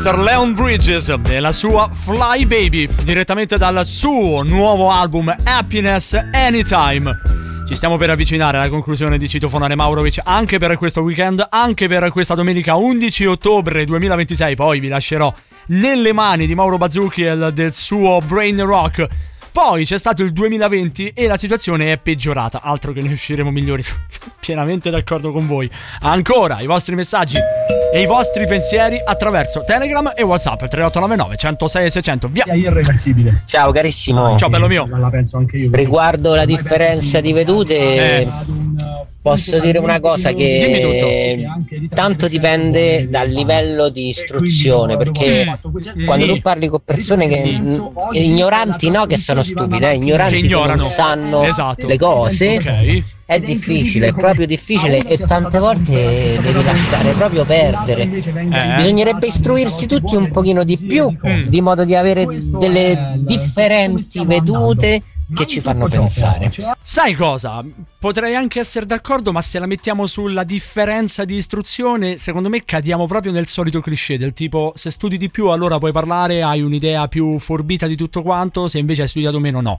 Mr. Leon Bridges e la sua Fly Baby, direttamente dal suo nuovo album Happiness Anytime. Ci stiamo per avvicinare alla conclusione di Citofonare Maurovic, anche per questo weekend, anche per questa domenica 11 ottobre 2026. Poi vi lascerò nelle mani di Mauro Bazzucchi e del suo Brain Rock. Poi c'è stato il 2020 e la situazione è peggiorata, altro che ne usciremo migliori. Pienamente d'accordo con voi. Ancora i vostri messaggi e i vostri pensieri attraverso Telegram e WhatsApp 3899 106 600. Via. Irreversibile. Ciao carissimo. Ciao bello mio. La penso anche io. Riguardo la differenza di vedute, posso dire una cosa, che tanto dipende dal livello di istruzione, perché quando tu parli con persone che ignoranti, no, che sono stupide, ignoranti, che non sanno le cose, è difficile, è proprio difficile, e tante volte devi lasciare proprio perdere. Bisognerebbe istruirsi tutti un pochino di più, di modo di avere delle differenti vedute che ci fanno pensare. Sai cosa? Potrei anche essere d'accordo, ma se la mettiamo sulla differenza di istruzione, secondo me cadiamo proprio nel solito cliché del tipo: se studi di più allora puoi parlare, hai un'idea più forbita di tutto quanto, se invece hai studiato meno no.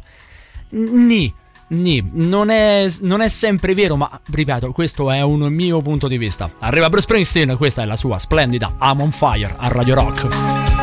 Non è sempre vero, ma ripeto, questo è un mio punto di vista. Arriva Bruce Springsteen, questa è la sua splendida I'm on Fire a Radio Rock.